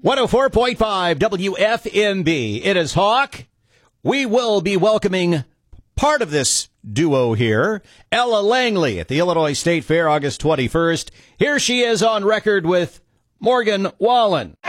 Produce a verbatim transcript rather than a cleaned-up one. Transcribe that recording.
one oh four point five W F M B. It is Hawk. We will be welcoming part of this duo here, Ella Langley at the Illinois State Fair, August twenty-first. Here she is on record with Morgan Wallen.